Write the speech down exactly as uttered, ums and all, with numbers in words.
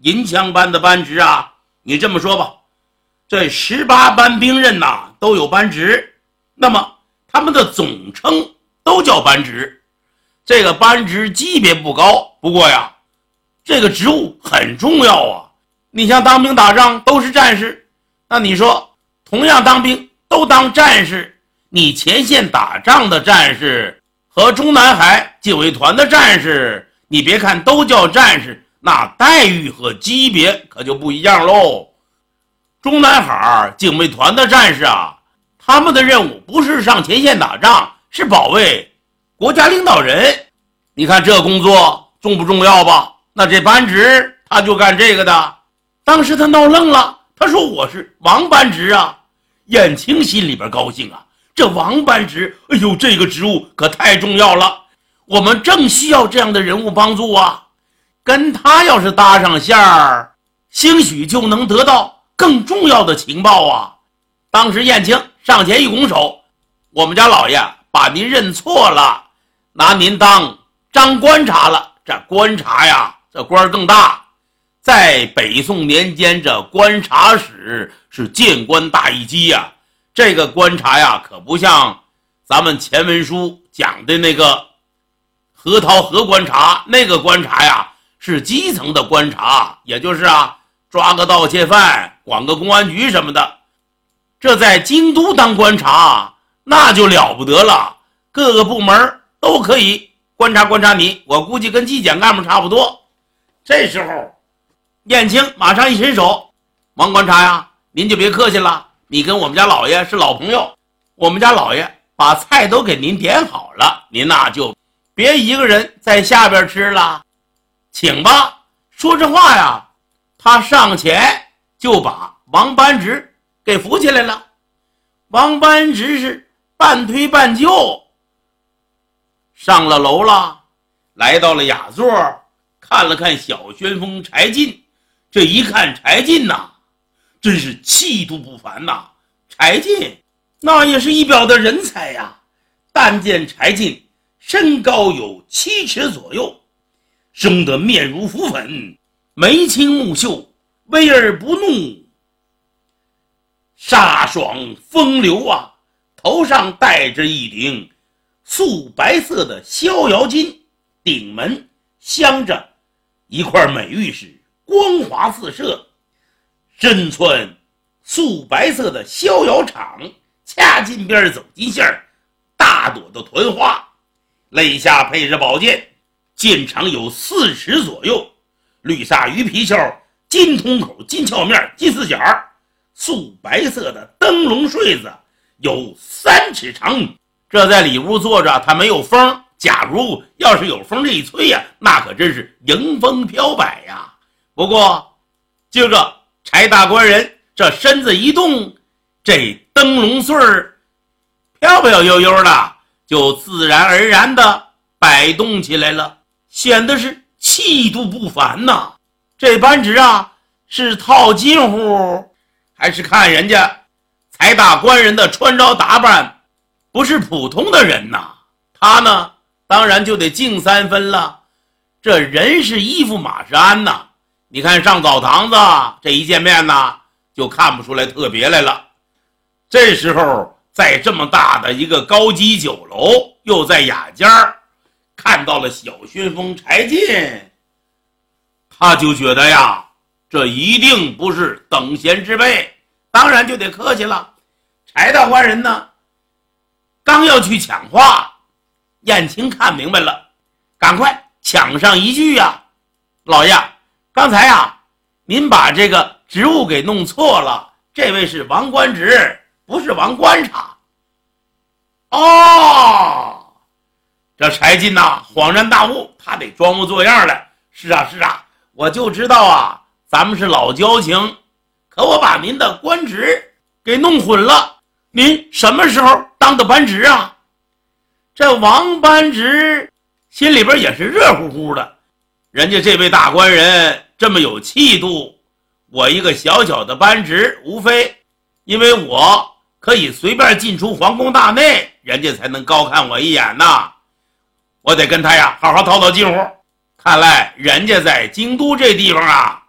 银枪班的班职啊，你这么说吧，这十八班兵刃呐都有班职，那么他们的总称都叫班职。这个班职级别不高，不过呀，这个职务很重要啊。你像当兵打仗都是战士，那你说同样当兵都当战士，你前线打仗的战士和中南海警卫团的战士，你别看都叫战士，那待遇和级别可就不一样喽。中南海警卫团的战士啊，他们的任务不是上前线打仗，是保卫国家领导人。你看这工作重不重要吧？那这班职他就干这个的。当时他闹愣了，他说我是王班职啊。燕青心里边高兴啊，这王班职，哎呦，这个职务可太重要了，我们正需要这样的人物帮助啊。跟他要是搭上线儿，兴许就能得到更重要的情报啊。当时燕青上前一拱手，我们家老爷把您认错了，拿您当张观察了。这观察呀，这官更大，在北宋年间，这观察使是谏官大一级呀。这个观察呀，可不像咱们前文书讲的那个河套河观察，那个观察呀是基层的观察，也就是啊抓个盗窃犯，管个公安局什么的。这在京都当观察那就了不得了，各个部门都可以观察观察你，我估计跟纪检干部差不多。这时候燕青马上一伸手，王观察呀，您就别客气了，你跟我们家老爷是老朋友，我们家老爷把菜都给您点好了，您那就别一个人在下边吃了，请吧。说这话呀，他上前就把王班直给扶起来了。王班直是半推半就上了楼了，来到了雅座，看了看小旋风柴进。这一看柴进呐，真是气度不凡呐。柴进那也是一表的人才呀。但见柴进身高有七尺左右，生得面如浮粉，眉清目秀，威而不怒，飒爽风流啊。头上戴着一顶素白色的逍遥巾，顶门镶着一块美玉石，光华四射。身穿素白色的逍遥氅，掐金边走金线，大朵的团花，肋下配着宝剑，剑长有四尺左右，绿鲨鱼皮鞘，金通口，金鞘面，金四角，素白色的灯笼穗子有三尺长。这在里屋坐着，他没有风，假如要是有风这一吹呀，那可真是迎风飘摆呀。不过这个柴大官人这身子一动，这灯笼穗儿飘飘悠悠的就自然而然的摆动起来了，显得是气度不凡呐。这班直啊，是套近乎，还是看人家柴大官人的穿着打扮不是普通的人呐，他呢当然就得敬三分了。这人是衣服马是鞍呐，你看上澡堂子这一见面呢，就看不出来特别来了。这时候在这么大的一个高级酒楼，又在雅间看到了小旋风柴进，他就觉得呀，这一定不是等闲之辈，当然就得客气了。柴大官人呢刚要去抢话，燕青看明白了，赶快抢上一句呀，老爷，刚才啊您把这个职务给弄错了，这位是王官职，不是王观察。哦，这柴进呐恍然大悟，他得装模作样的，是啊是啊，我就知道啊咱们是老交情，可我把您的官职给弄混了，您什么时候当的班职啊？这王班职心里边也是热乎乎的，人家这位大官人这么有气度，我一个小小的班职，无非因为我可以随便进出皇宫大内，人家才能高看我一眼呐。我得跟他呀好好套套近乎。看来人家在京都这地方啊